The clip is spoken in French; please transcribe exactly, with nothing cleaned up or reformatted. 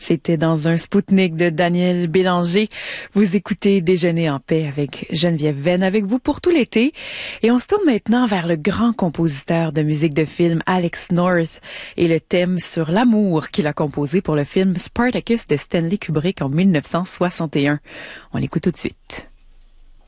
C'était dans un Spoutnik de Daniel Bélanger. Vous écoutez Déjeuner en paix avec Geneviève Venn avec vous pour tout l'été. Et on se tourne maintenant vers le grand compositeur de musique de film Alex North et le thème sur l'amour qu'il a composé pour le film Spartacus de Stanley Kubrick en mille neuf cent soixante et un. On l'écoute tout de suite.